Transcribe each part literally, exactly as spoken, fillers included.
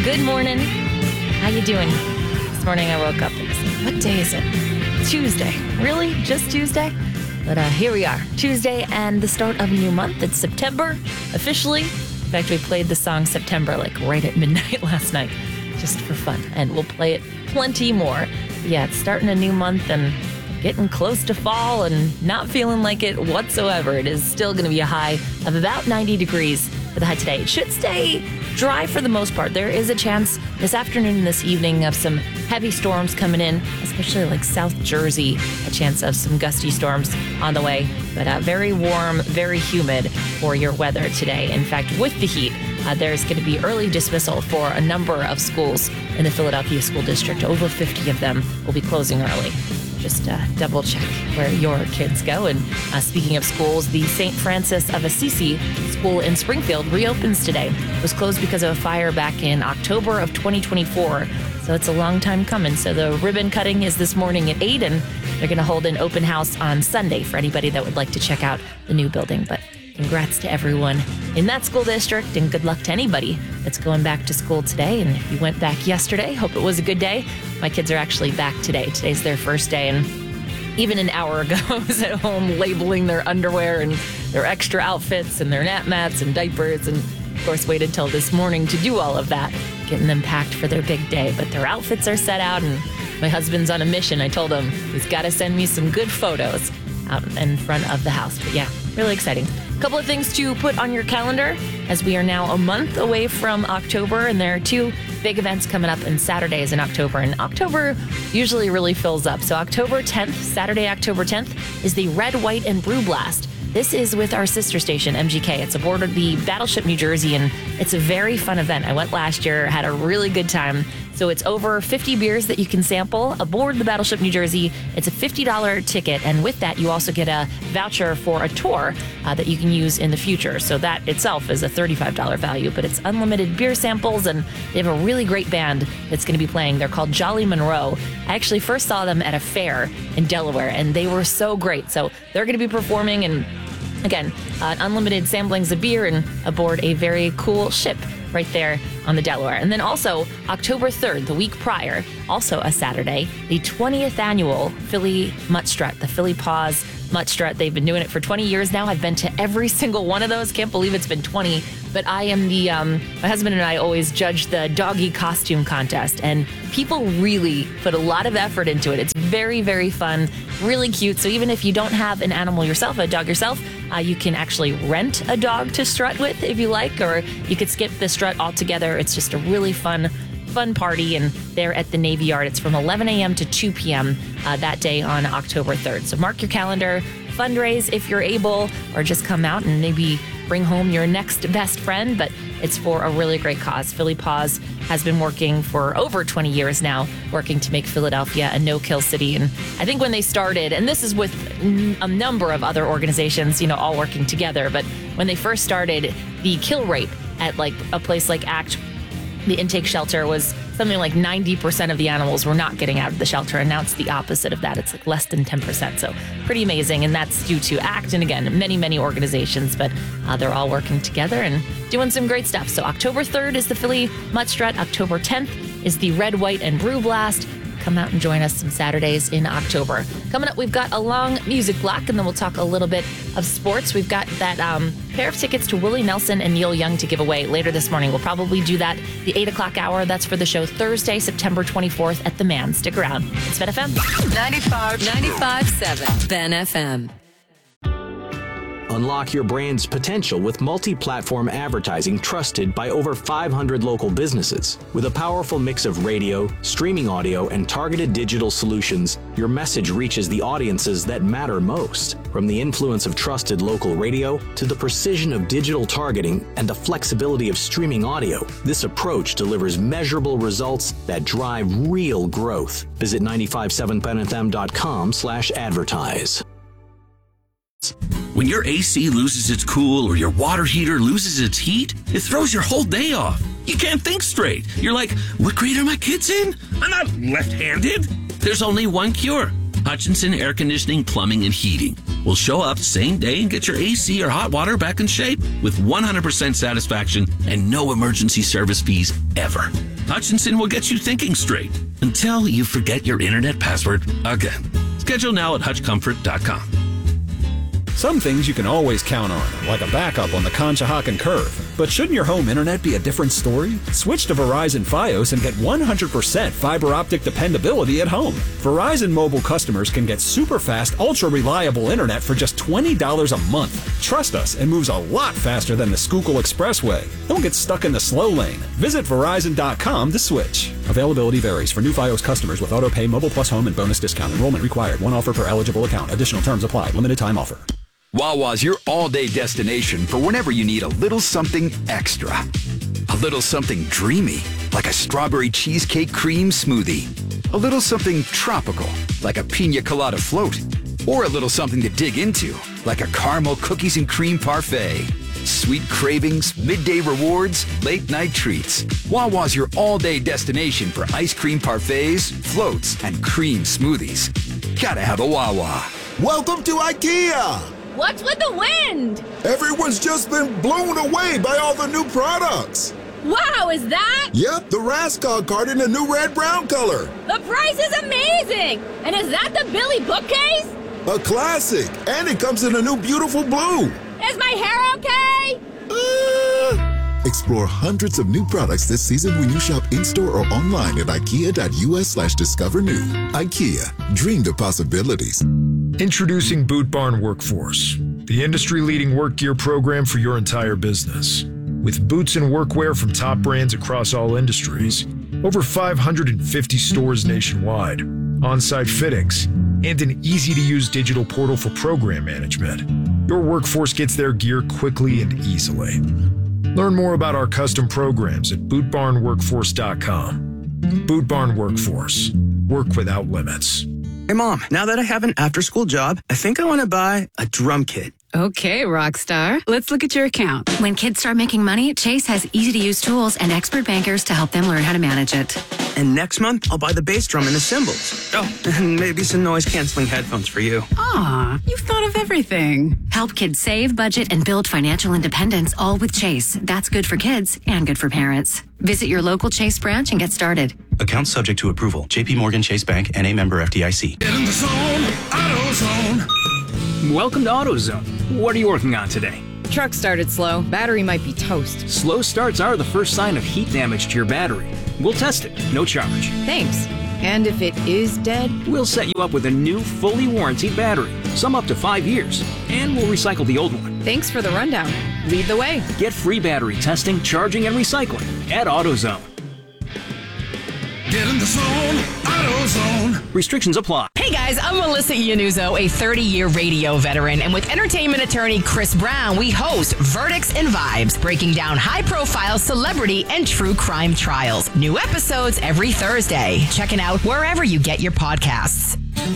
Good morning. How you doing? This morning I woke up and I said, what day is it? Tuesday. Really? Just Tuesday? But uh, here we are. Tuesday and the start of a new month. It's September, officially. In fact, we played the song September like right at midnight last night, just for fun. And we'll play it plenty more. Yeah, it's starting a new month and getting close to fall and not feeling like it whatsoever. It is still going to be a high of about ninety degrees for the high today. It should stay dry for the most part. There is a chance this afternoon and this evening of some heavy storms coming in, especially like South Jersey, a chance of some gusty storms on the way. But uh, very warm, very humid for your weather today. In fact, with the heat, uh, there's going to be early dismissal for a number of schools in the Philadelphia School District. Over fifty of them will be closing early. Just uh, double check where your kids go. And uh, speaking of schools, the Saint Francis of Assisi School in Springfield reopens today. It was closed because of a fire back in October of twenty twenty-four. So it's a long time coming. So the ribbon cutting is this morning at eight, and they're going to hold an open house on Sunday for anybody that would like to check out the new building. But congrats to everyone in that school district, and good luck to anybody that's going back to school today. And if you went back yesterday, hope it was a good day. My kids are actually back today. Today's their first day, and even an hour ago, I was at home labeling their underwear and their extra outfits and their nap mats and diapers, and of course waited till this morning to do all of that, getting them packed for their big day. But their outfits are set out, and my husband's on a mission. I told him he's got to send me some good photos out in front of the house. But yeah, really exciting. A couple of things to put on your calendar as we are now a month away from October, and there are two big events coming up in Saturdays in October. And October usually really fills up. So October tenth, Saturday, October tenth, is the Red, White, and Brew Blast. This is with our sister station, M G K. It's aboard the Battleship New Jersey, and it's a very fun event. I went last year, had a really good time. So it's over fifty beers that you can sample aboard the Battleship New Jersey. It's a fifty dollars ticket, and with that, you also get a voucher for a tour uh, that you can use in the future. So that itself is a thirty-five dollars value, but it's unlimited beer samples, and they have a really great band that's going to be playing. They're called Jolly Monroe. I actually first saw them at a fair in Delaware, and they were so great. So they're going to be performing, and again, uh, unlimited samplings of beer and aboard a very cool ship right there on the Delaware. And then also October third, the week prior, also a Saturday, the twentieth annual Philly Mutt Strut, the Philly Paws Mutt Strut. They've been doing it for twenty years now. I've been to every single one of those. Can't believe it's been twenty. But I am the, um, my husband and I always judge the doggy costume contest, and people really put a lot of effort into it. It's very, very fun, really cute. So even if you don't have an animal yourself, a dog yourself, uh, you can actually rent a dog to strut with if you like, or you could skip the strut altogether. It's just a really fun fun party, and they're at the Navy Yard. It's from eleven a.m. to two p.m. Uh, that day on October third. So mark your calendar, fundraise if you're able, or just come out and maybe bring home your next best friend, but it's for a really great cause. Philly Paws has been working for over twenty years now, working to make Philadelphia a no-kill city. And I think when they started, and this is with a number of other organizations, you know, all working together, but when they first started, the kill rate at like a place like ACT, the intake shelter, was something like ninety percent of the animals were not getting out of the shelter. And now it's the opposite of that. It's like less than ten percent. So pretty amazing. And that's due to ACT and, again, many, many organizations. But uh, they're all working together and doing some great stuff. So October third is the Philly Mutt Strut. October tenth is the Red, White, and Brew Blast. Come out and join us some Saturdays in October. Coming up, we've got a long music block, and then we'll talk a little bit of sports. We've got that um, pair of tickets to Willie Nelson and Neil Young to give away later this morning. We'll probably do that the eight o'clock hour. That's for the show Thursday, September twenty-fourth at the Man. Stick around. It's Ben F M. ninety-five, ninety-five point seven Ben F M. Unlock your brand's potential with multi-platform advertising trusted by over five hundred local businesses. With a powerful mix of radio, streaming audio, and targeted digital solutions, your message reaches the audiences that matter most. From the influence of trusted local radio to the precision of digital targeting and the flexibility of streaming audio, this approach delivers measurable results that drive real growth. Visit nine five seven ben f m dot com slash advertise. When your A C loses its cool or your water heater loses its heat, it throws your whole day off. You can't think straight. You're like, what grade are my kids in? I'm not left-handed. There's only one cure. Hutchinson Air Conditioning, Plumbing, and Heating will show up same day and get your A C or hot water back in shape with one hundred percent satisfaction and no emergency service fees ever. Hutchinson will get you thinking straight until you forget your internet password again. Schedule now at hutch comfort dot com. Some things you can always count on, like a backup on the Conshohocken Curve. But shouldn't your home internet be a different story? Switch to Verizon Fios and get one hundred percent fiber optic dependability at home. Verizon mobile customers can get super fast, ultra reliable internet for just twenty dollars a month. Trust us, it moves a lot faster than the Schuylkill Expressway. Don't get stuck in the slow lane. Visit Verizon dot com to switch. Availability varies for new Fios customers with AutoPay, Mobile Plus Home, and bonus discount. Enrollment required. One offer per eligible account. Additional terms apply. Limited time offer. Wawa's your all-day destination for whenever you need a little something extra. A little something dreamy, like a strawberry cheesecake cream smoothie. A little something tropical, like a pina colada float. Or a little something to dig into, like a caramel cookies and cream parfait. Sweet cravings, midday rewards, late-night treats. Wawa's your all-day destination for ice cream parfaits, floats, and cream smoothies. Gotta have a Wawa. Welcome to IKEA! What's with the wind? Everyone's just been blown away by all the new products. Wow, is that? Yep, the Raskog card in a new red-brown color. The price is amazing! And is that the Billy bookcase? A classic, and it comes in a new beautiful blue. Is my hair okay? Uh... Explore hundreds of new products this season when you shop in-store or online at ikea.us slash discover new. IKEA, dream the possibilities. Introducing Boot Barn Workforce, the industry-leading work gear program for your entire business. With boots and workwear from top brands across all industries, over five hundred fifty stores nationwide, on-site fittings, and an easy-to-use digital portal for program management, your workforce gets their gear quickly and easily. Learn more about our custom programs at boot barn workforce dot com. Boot Barn Workforce. Work without limits. Hey, Mom, now that I have an after-school job, I think I want to buy a drum kit. Okay, Rockstar. Let's look at your account. When kids start making money, Chase has easy-to-use tools and expert bankers to help them learn how to manage it. And next month, I'll buy the bass drum and the cymbals. Oh, and maybe some noise-canceling headphones for you. Aw, you've thought of everything. Help kids save, budget, and build financial independence, all with Chase. That's good for kids and good for parents. Visit your local Chase branch and get started. Account subject to approval. J P Morgan Chase Bank, N A member F D I C. Get in the zone, AutoZone. Welcome to AutoZone. What are you working on today? Truck started slow. Battery might be toast. Slow starts are the first sign of heat damage to your battery. We'll test it, no charge. Thanks. And if it is dead? We'll set you up with a new, fully warranted battery, some up to five years, and we'll recycle the old one. Thanks for the rundown. Lead the way. Get free battery testing, charging, and recycling at AutoZone. Get in the zone, AutoZone. Restrictions apply. Hey guys, I'm Melissa Iannuzzo, a thirty-year radio veteran, and with entertainment attorney Chris Brown, we host Verdicts and Vibes, breaking down high-profile celebrity and true crime trials. New episodes every Thursday. Check it out wherever you get your podcasts.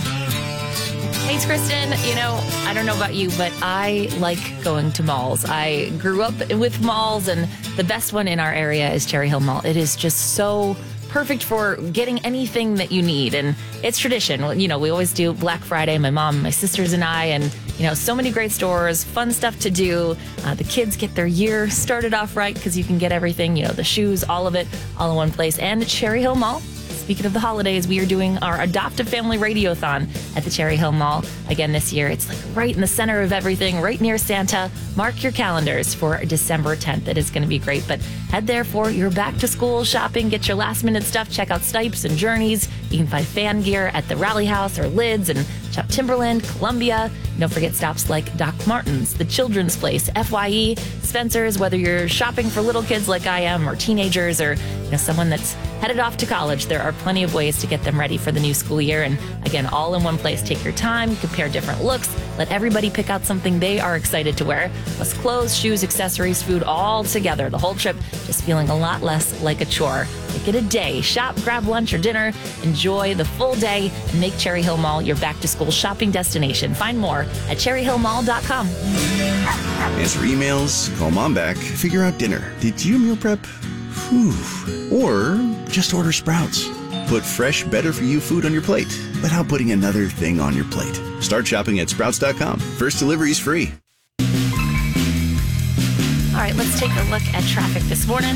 Hey, it's Kristen. You know, I don't know about you, but I like going to malls. I grew up with malls, and the best one in our area is Cherry Hill Mall. It is just so perfect for getting anything that you need. And it's tradition. You know, we always do Black Friday, my mom, my sisters and I, and, you know, so many great stores, fun stuff to do. Uh, the kids get their year started off right because you can get everything, you know, the shoes, all of it, all in one place. And Cherry Hill Mall. Speaking of the holidays, we are doing our Adoptive Family Radiothon at the Cherry Hill Mall again this year. It's like right in the center of everything, right near Santa. Mark your calendars for December tenth. It is going to be great. But head there for your back-to-school shopping. Get your last-minute stuff. Check out Stipes and Journeys. You can find fan gear at the Rally House or Lids and shop Timberland, Columbia. Don't forget stops like Doc Martens, The Children's Place, F Y E, Spencer's. Whether you're shopping for little kids like I am or teenagers or you know someone that's headed off to college, there are plenty of ways to get them ready for the new school year. And again, all in one place. Take your time, compare different looks, let everybody pick out something they are excited to wear. Plus clothes, shoes, accessories, food, all together. The whole trip just feeling a lot less like a chore. Make it a day. Shop, grab lunch or dinner, enjoy the full day, and make Cherry Hill Mall your back-to-school shopping destination. Find more at cherry hill mall dot com. Answer emails, call mom back, figure out dinner. Did you meal prep? Whew. Or just order Sprouts. Put fresh, better-for-you food on your plate without putting another thing on your plate. Start shopping at sprouts dot com. First delivery is free. All right, let's take a look at traffic this morning.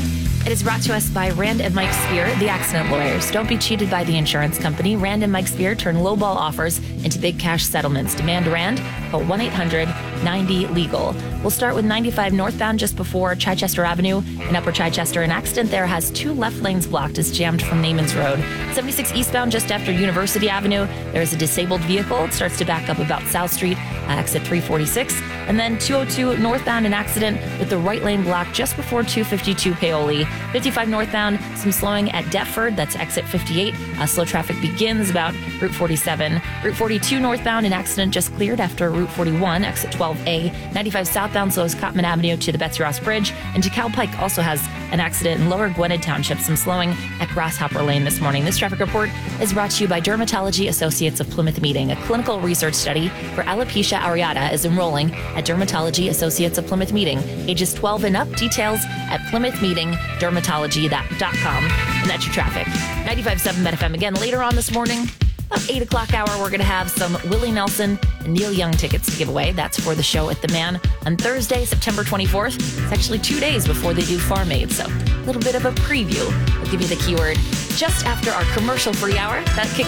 It is brought to us by Rand and Mike Spear, the accident lawyers. Don't be cheated by the insurance company. Rand and Mike Spear turn lowball offers into big cash settlements. Demand Rand. Call one eight hundred ninety legal. We'll start with ninety-five northbound just before Chichester Avenue in Upper Chichester. An accident there has two left lanes blocked as jammed from Neiman's Road. seventy-six eastbound just after University Avenue. There is a disabled vehicle. It starts to back up about South Street, uh, exit three forty-six. And then two oh two northbound, an accident with the right lane blocked just before two fifty-two Paoli. fifty-five northbound, some slowing at Deptford. That's exit fifty-eight. Uh, slow traffic begins about Route forty-seven. Route forty-two northbound, an accident just cleared after Route forty-one, exit twelve A. ninety-five southbound slows Cottman Avenue to the Betsy Ross Bridge. And DeKalb Pike also has an accident in Lower Gwinnett Township. Some slowing at Grasshopper Lane this morning. This traffic report is brought to you by Dermatology Associates of Plymouth Meeting. A clinical research study for alopecia areata is enrolling at Dermatology Associates of Plymouth Meeting. Ages twelve and up. Details at plymouth meeting dermatology dot com. And that's your traffic. ninety-five point seven Met F M again later on this morning. About eight o'clock hour, we're going to have some Willie Nelson and Neil Young tickets to give away. That's for the show at the Man on Thursday, September twenty-fourth. It's actually two days before they do Farm Aid, so a little bit of a preview. I'll give you the keyword just after our commercial free hour. That kicks